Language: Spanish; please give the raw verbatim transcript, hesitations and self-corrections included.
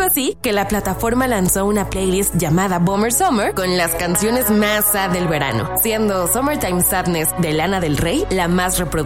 así que la plataforma lanzó una playlist llamada Bummer Summer con las canciones más sad del verano, siendo Summertime Sadness de Lana del Rey la más reproducida.